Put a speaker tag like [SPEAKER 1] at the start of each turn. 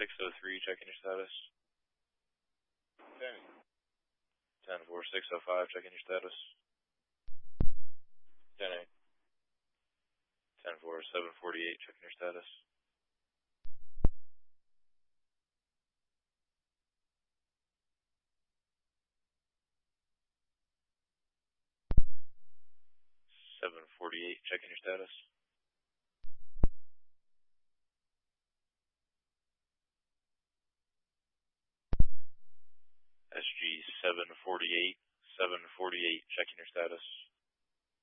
[SPEAKER 1] 603, checking your status.
[SPEAKER 2] 10.
[SPEAKER 1] 10-4, 605, checking your status.
[SPEAKER 2] 10-8.
[SPEAKER 1] 10-4, 748, checking your status. 748, checking your status. SG 748, checking your status.